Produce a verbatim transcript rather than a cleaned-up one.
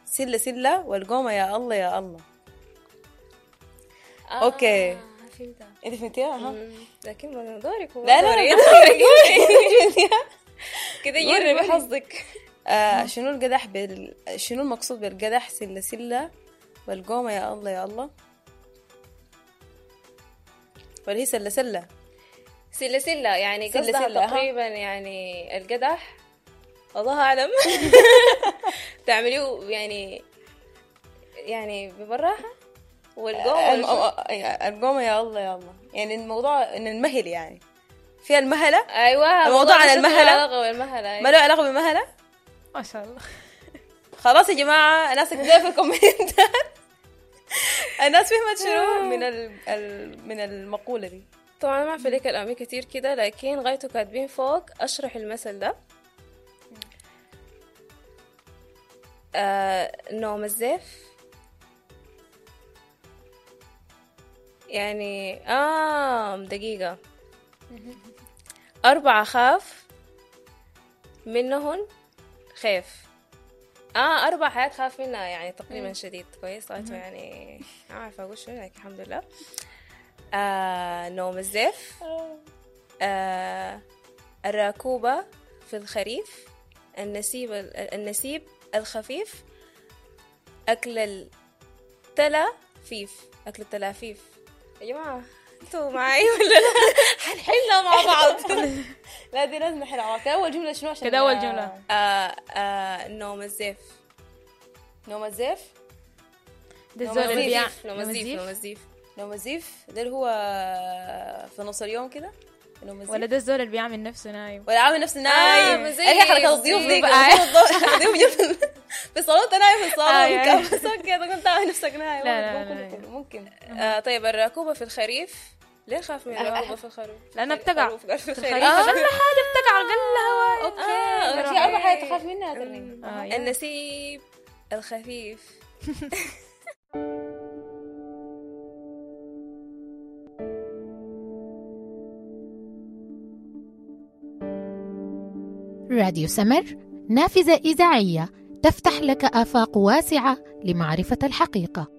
سلة سلة والقومة يا الله يا الله. آه أوكي فهمتها. أنت فهمتيها؟ ها لكن ما دورك هو لا لا دوري. لا كده يجرب حظك. آه شنو القدح بال... شنو المقصود بالقدح؟ سلة سلة والقومة يا الله يا الله، ولا هي سلة سلة؟ سلة سلة يعني سلة قصدها سلة، ها. تقريبا يعني القدح الله أعلم. تعمليه يعني يعني ببراحة. والقومة الم... القومة يا الله يا الله يعني الموضوع إن المهل يعني فيها المهلة. أيوة الموضوع عن المهلة، علاقة بالمهلة. أيوة. ما له علاقة بالمهلة. ما شاء الله. خلاص يا جماعة الناس كده في الكومنتات الناس فهمت شنو من ال... ال... من المقولة دي. طبعا ما في لك الأمي كتير كده، لكن غايته كاتبين فوق أشرح المثل ده. آه نوم الزيف يعني آه دقيقة أربعة خاف منهن خيف. آه أربع حياة خاف منها يعني تقريبا شديد كويس غايته يعني ما عارفة أقول شو لكن الحمد لله. آه نوم الزيف، آه الراكوبة في الخريف، النسيب النسيب الخفيف، أكل التلافيف. أكل التلافيف يا جماعة انتوا معي ولا لا؟ حنحلها مع بعض. لا دي لازم نحل على كده. أول جملة شنو عشان كده أول جملة آه آه نوم الزيف. نوم الزيف ده نوم الزول اللي بيع الزيف نوم الزيف نوم الزيف نوم الزيف ده اللي هو في نص اليوم كده. نوم الزيف ولا ده الزول اللي بيعمل نفسه نايم ولا عامل نفسه نايم. مزيف، هي حركة الضيوف دي الضيوف جنب في الصالون انت نايم في الصالون بس اوكي انا كنت عامل نفسك نايم. لا لا ممكن ممكن آه طيب الراكوبة في الخريف ليه خاف من الراكوبة في الخريف؟ لأنها بتقع في الخريف. أقل حاجة بتقع أقل هواء. اوكي في اربع حاجات تخاف منها ترنين. النسيب الخفيف. راديو سمر، نافذة إذاعية تفتح لك آفاق واسعة لمعرفة الحقيقة.